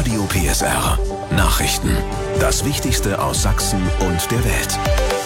Radio PSR. Nachrichten. Das Wichtigste aus Sachsen und der Welt.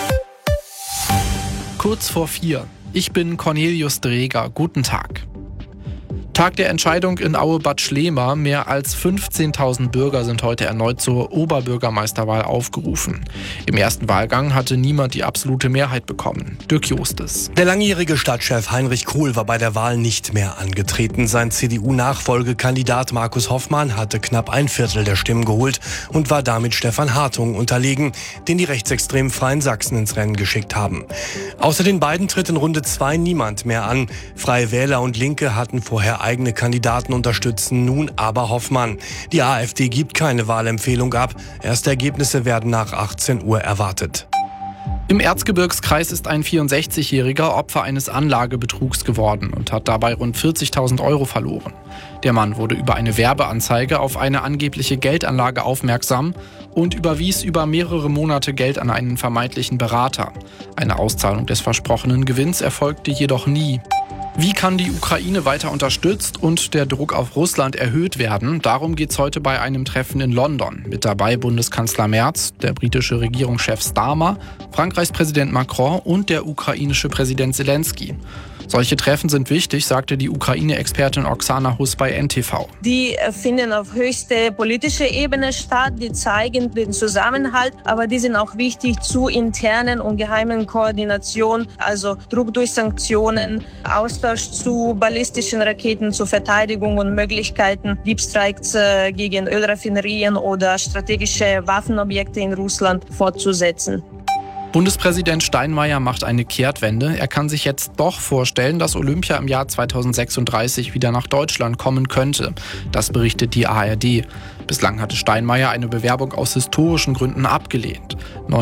Kurz vor 4. Ich bin Cornelius Dreger. Guten Tag. Tag der Entscheidung in Aue-Bad Schlema. Mehr als 15.000 Bürger sind heute erneut zur Oberbürgermeisterwahl aufgerufen. Im ersten Wahlgang hatte niemand die absolute Mehrheit bekommen. Dirk Justes. Der langjährige Stadtchef Heinrich Kohl war bei der Wahl nicht mehr angetreten. Sein CDU-Nachfolgekandidat Markus Hoffmann hatte knapp 1/4 der Stimmen geholt und war damit Stefan Hartung unterlegen, den die rechtsextremen Freien Sachsen ins Rennen geschickt haben. Außer den beiden tritt in Runde 2 niemand mehr an. Freie Wähler und Linke hatten vorher eigene Kandidaten unterstützen, nun aber Hoffmann. Die AfD gibt keine Wahlempfehlung ab. Erste Ergebnisse werden nach 18 Uhr erwartet. Im Erzgebirgskreis ist ein 64-Jähriger Opfer eines Anlagebetrugs geworden und hat dabei rund 40.000 Euro verloren. Der Mann wurde über eine Werbeanzeige auf eine angebliche Geldanlage aufmerksam und überwies über mehrere Monate Geld an einen vermeintlichen Berater. Eine Auszahlung des versprochenen Gewinns erfolgte jedoch nie. Wie kann die Ukraine weiter unterstützt und der Druck auf Russland erhöht werden? Darum geht es heute bei einem Treffen in London. Mit dabei Bundeskanzler Merz, der britische Regierungschef Starmer, Frankreichs Präsident Macron und der ukrainische Präsident Zelensky. Solche Treffen sind wichtig, sagte die Ukraine-Expertin Oksana Huss bei NTV. Die finden auf höchster politischer Ebene statt, die zeigen den Zusammenhalt, aber die sind auch wichtig zur internen und geheimen Koordination, also Druck durch Sanktionen, Austausch zu ballistischen Raketen, zur Verteidigung und Möglichkeiten, Diebstreiks gegen Ölraffinerien oder strategische Waffenobjekte in Russland fortzusetzen. Bundespräsident Steinmeier macht eine Kehrtwende. Er kann sich jetzt doch vorstellen, dass Olympia im Jahr 2036 wieder nach Deutschland kommen könnte. Das berichtet die ARD. Bislang hatte Steinmeier eine Bewerbung aus historischen Gründen abgelehnt.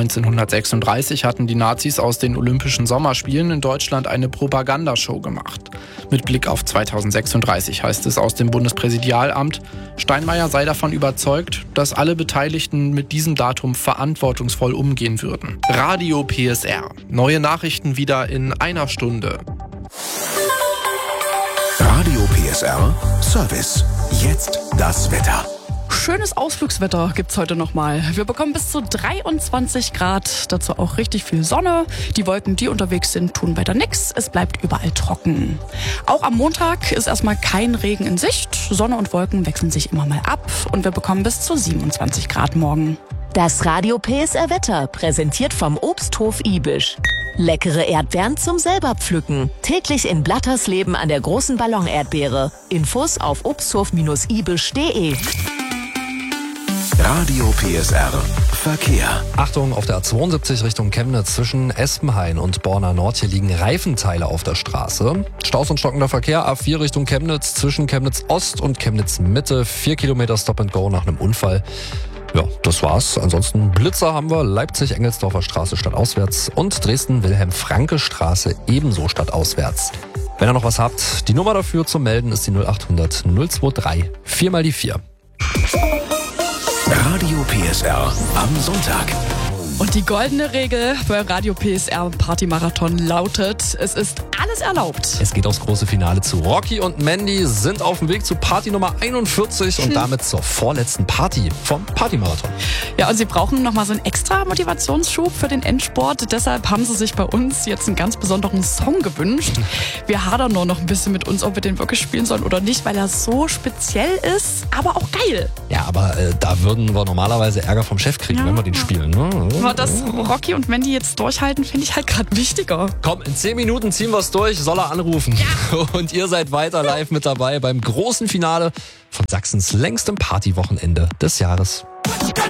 1936 hatten die Nazis aus den Olympischen Sommerspielen in Deutschland eine Propagandashow gemacht. Mit Blick auf 2036 heißt es aus dem Bundespräsidialamt, Steinmeier sei davon überzeugt, dass alle Beteiligten mit diesem Datum verantwortungsvoll umgehen würden. Radio PSR. Neue Nachrichten wieder in einer Stunde. Radio PSR Service. Jetzt das Wetter. Schönes Ausflugswetter gibt's heute nochmal. Wir bekommen bis zu 23 Grad, dazu auch richtig viel Sonne. Die Wolken, die unterwegs sind, tun weiter nix. Es bleibt überall trocken. Auch am Montag ist erstmal kein Regen in Sicht. Sonne und Wolken wechseln sich immer mal ab und wir bekommen bis zu 27 Grad morgen. Das Radio PSR Wetter, präsentiert vom Obsthof Ibisch. Leckere Erdbeeren zum selber pflücken. Täglich in Blattersleben an der großen Ballon-Erdbeere. Infos auf obsthof-ibisch.de. Radio PSR Verkehr. Achtung, auf der A72 Richtung Chemnitz zwischen Espenhain und Borna Nord. Hier liegen Reifenteile auf der Straße. Staus und stockender Verkehr. A4 Richtung Chemnitz zwischen Chemnitz Ost und Chemnitz Mitte. 4 Kilometer Stop and Go nach einem Unfall. Ja, das war's. Ansonsten Blitzer haben wir. Leipzig-Engelsdorfer Straße stadtauswärts und Dresden-Wilhelm-Franke-Straße ebenso stadtauswärts. Wenn ihr noch was habt, die Nummer dafür zum Melden ist die 0800 023 4 mal die 4. Radio PSR am Sonntag. Und die goldene Regel bei Radio PSR Partymarathon lautet, es ist alles erlaubt. Es geht aufs große Finale zu. Rocky und Mandy sind auf dem Weg zu Party Nummer 41 und damit zur vorletzten Party vom Partymarathon. Ja, und sie brauchen nochmal so einen extra Motivationsschub für den Endsport. Deshalb haben sie sich bei uns jetzt einen ganz besonderen Song gewünscht. Wir hadern nur noch ein bisschen mit uns, ob wir den wirklich spielen sollen oder nicht, weil er so speziell ist, aber auch geil. Ja, aber da würden wir normalerweise Ärger vom Chef kriegen, wenn wir den spielen. Ne? Aber dass Rocky und Mandy jetzt durchhalten, finde ich halt gerade wichtiger. Komm, in 10 Minuten ziehen wir es durch, soll er anrufen. Ja. Und ihr seid weiter live mit dabei beim großen Finale von Sachsens längstem Partywochenende des Jahres.